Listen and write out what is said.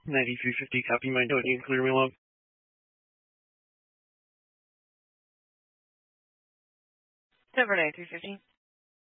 9350, copy my note. You can clear me log. Denver 9350.